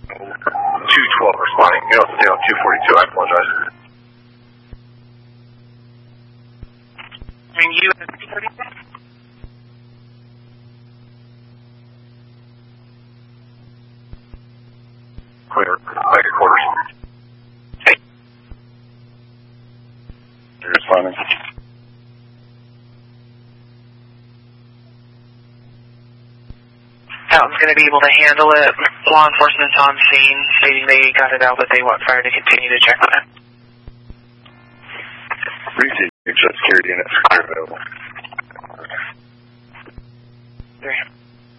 212 responding. You don't stay on 242. I apologize. And you at 242? Clear. Back at quarters. Hey. You're responding. Fountain's going to be able to handle it. Law enforcement's on scene, stating they got it out, but they want fire to continue to check on it. Receive. Security units are available. There.